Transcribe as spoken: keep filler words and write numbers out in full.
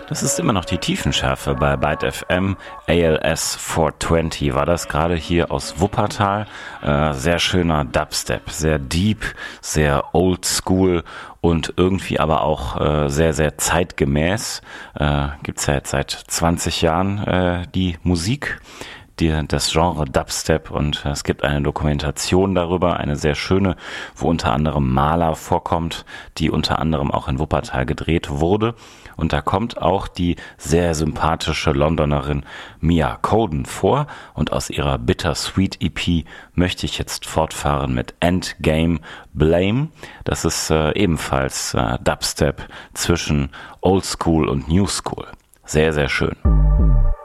Das ist immer noch die Tiefenschärfe bei Byte F M. A L S vierhundertzwanzig war das gerade hier aus Wuppertal. Äh, sehr schöner Dubstep, sehr deep, sehr old school und irgendwie aber auch äh, sehr, sehr zeitgemäß. Äh, gibt's ja jetzt seit zwanzig Jahren äh, die Musik. Die, das Genre Dubstep, und es gibt eine Dokumentation darüber, eine sehr schöne, wo unter anderem Maler vorkommt, die unter anderem auch in Wuppertal gedreht wurde. Und da kommt auch die sehr sympathische Londonerin Mia Coden vor, und aus ihrer Bittersweet E P möchte ich jetzt fortfahren mit Endgame Blame. Das ist äh, ebenfalls äh, Dubstep zwischen Old School und New School. Sehr, sehr schön.